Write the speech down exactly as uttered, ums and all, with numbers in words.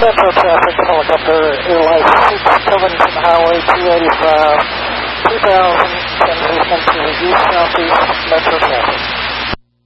Metro traffic, helicopter airline six, Covington Highway two eighty-five, two thousand, ten to the east southeast, Metro traffic.